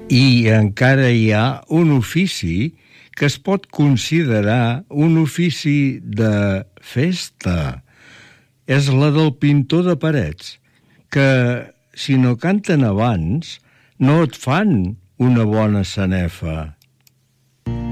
I encara hi ha un ofici que es pot considerar un ofici de festa. És la del pintor de parets, que si no canten abans no et fan una bona sanefa.